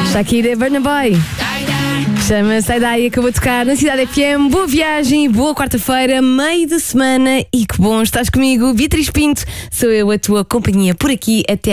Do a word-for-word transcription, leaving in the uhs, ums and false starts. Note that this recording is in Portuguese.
Shakira e Burna Boy. Chama-se Tie-Dye e acabou de tocar na Cidade F M. Boa viagem, boa quarta-feira, meio de semana e que bom estás comigo. Beatriz Pinto, sou eu a tua companhia por aqui até